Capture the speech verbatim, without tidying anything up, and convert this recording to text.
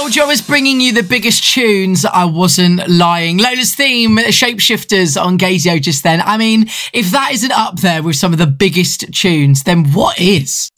told you I was bringing you the biggest tunes. I wasn't lying. Lola's theme, Shapeshifters on Gazio just then. I mean, if that isn't up there with some of the biggest tunes, then what is?